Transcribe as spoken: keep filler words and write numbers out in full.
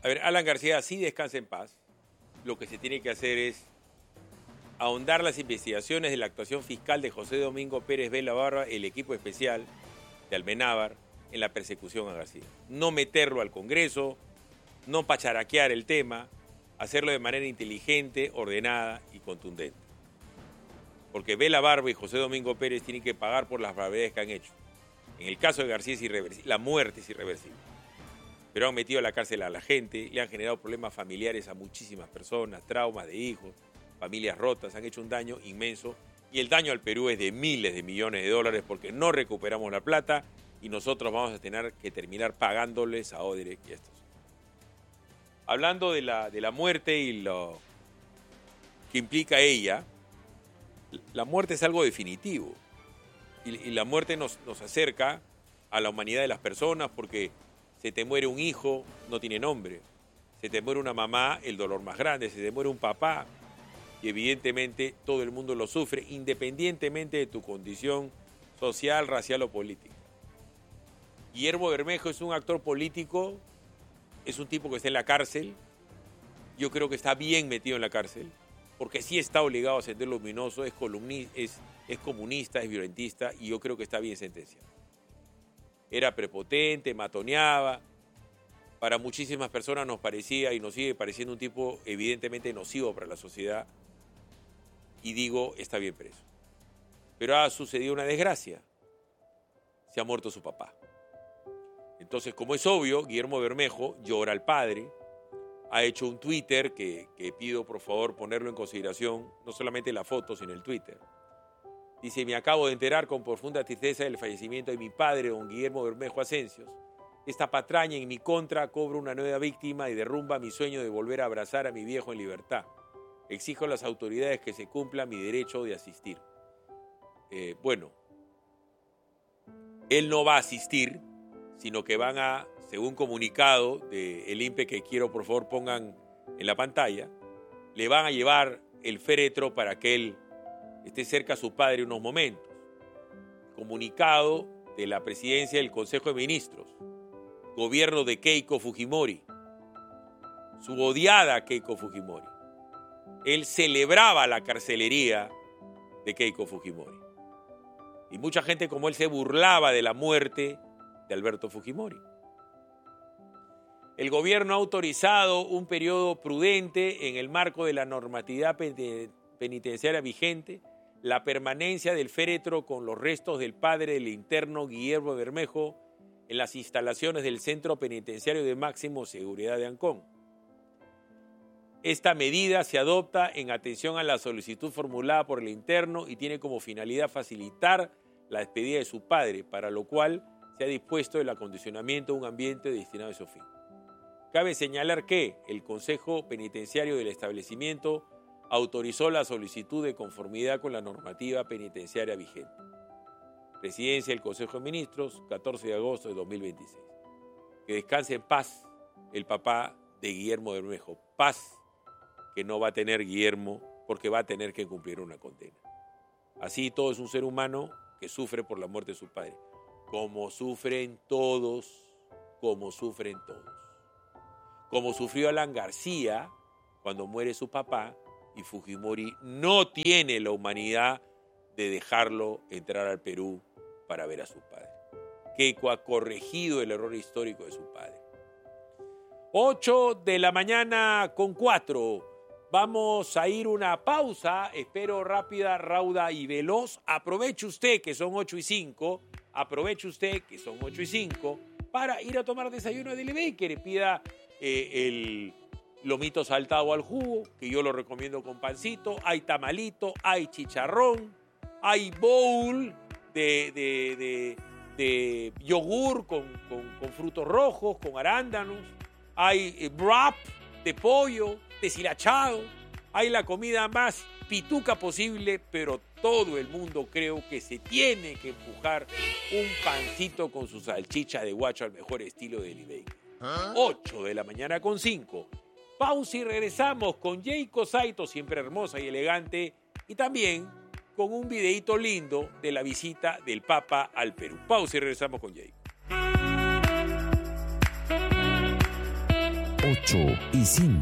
ver, Alan García sí descansa en paz. Lo que se tiene que hacer es ahondar las investigaciones de la actuación fiscal de José Domingo Pérez Vela Barba, el equipo especial de Almenábar, en la persecución a García. No meterlo al Congreso, no pacharaquear el tema, hacerlo de manera inteligente, ordenada y contundente. Porque Vela Barba y José Domingo Pérez tienen que pagar por las barbaridades que han hecho. En el caso de García es irreversible, la muerte es irreversible. Pero han metido a la cárcel a la gente, le han generado problemas familiares a muchísimas personas, traumas de hijos, familias rotas, han hecho un daño inmenso. Y el daño al Perú es de miles de millones de dólares porque no recuperamos la plata y nosotros vamos a tener que terminar pagándoles a Odebrecht y a estos. Hablando de la, de la muerte y lo que implica ella, la muerte es algo definitivo. Y, y la muerte nos, nos acerca a la humanidad de las personas porque se te muere un hijo, no tiene nombre. Se te muere una mamá, el dolor más grande. Se te muere un papá, y evidentemente todo el mundo lo sufre, independientemente de tu condición social, racial o política. Guillermo Bermejo es un actor político, es un tipo que está en la cárcel. Yo creo que está bien metido en la cárcel, porque sí está obligado a Sendero Luminoso, es, columnista, es, es comunista, es violentista, y yo creo que está bien sentenciado. Era prepotente, matoneaba. Para muchísimas personas nos parecía y nos sigue pareciendo un tipo evidentemente nocivo para la sociedad. Y digo, está bien preso. Pero ha sucedido una desgracia. Se ha muerto su papá. Entonces, como es obvio, Guillermo Bermejo llora al padre. Ha hecho un Twitter que, que pido por favor ponerlo en consideración, no solamente la foto, sino el Twitter. Dice, me acabo de enterar con profunda tristeza del fallecimiento de mi padre, don Guillermo Bermejo Asensios. Esta patraña en mi contra cobra una nueva víctima y derrumba mi sueño de volver a abrazar a mi viejo en libertad. Exijo a las autoridades que se cumpla mi derecho de asistir. Eh, bueno, él no va a asistir, sino que van a, según comunicado del I N P E que quiero por favor pongan en la pantalla, le van a llevar el féretro para que él esté cerca a su padre unos momentos. Comunicado de la presidencia del Consejo de Ministros. Gobierno de Keiko Fujimori, su odiada Keiko Fujimori. Él celebraba la carcelería de Keiko Fujimori. Y mucha gente como él se burlaba de la muerte de Alberto Fujimori. El gobierno ha autorizado un periodo prudente en el marco de la normatividad penitenciaria vigente, la permanencia del féretro con los restos del padre del interno Guillermo Bermejo en las instalaciones del Centro Penitenciario de Máximo Seguridad de Ancón. Esta medida se adopta en atención a la solicitud formulada por el interno y tiene como finalidad facilitar la despedida de su padre, para lo cual se ha dispuesto el acondicionamiento de un ambiente destinado a ese fin. Cabe señalar que el Consejo Penitenciario del establecimiento autorizó la solicitud de conformidad con la normativa penitenciaria vigente. Presidencia del Consejo de Ministros, catorce de agosto de dos mil veintiséis. Que descanse en paz el papá de Guillermo Bermejo. Paz que no va a tener Guillermo porque va a tener que cumplir una condena. Así todo es un ser humano que sufre por la muerte de su padre. Como sufren todos, como sufren todos. Como sufrió Alan García cuando muere su papá y Fujimori no tiene la humanidad de dejarlo entrar al Perú para ver a su padre. Keiko ha corregido el error histórico de su padre. ocho de la mañana con cuatro. Vamos a ir una pausa, espero rápida, rauda y veloz. Aproveche usted que son ocho y cinco, aproveche usted que son ocho y cinco para ir a tomar desayuno de Deli Baker. Pida eh, el lomito saltado al jugo, que yo lo recomiendo con pancito. Hay tamalito, hay chicharrón, hay bowl de, de, de, de yogur con, con, con frutos rojos, con arándanos. Hay eh, wrap de pollo, deshilachado. Hay la comida más pituca posible, pero todo el mundo creo que se tiene que empujar un pancito con su salchicha de guacho al mejor estilo de Deli Baker. ¿Ah? ocho de la mañana con cinco. Pausa y regresamos con Yeiko Saito, siempre hermosa y elegante, y también con un videíto lindo de la visita del Papa al Perú. Pausa y regresamos con Yeiko. ocho y cinco.